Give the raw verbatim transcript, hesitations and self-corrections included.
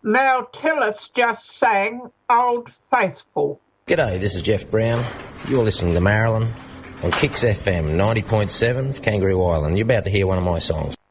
Mel Tillis just sang Old Faithful. G'day, this is Jeff Brown. You're listening to Marilyn on Kicks F M ninety point seven, Kangaroo Island. You're about to hear one of my songs.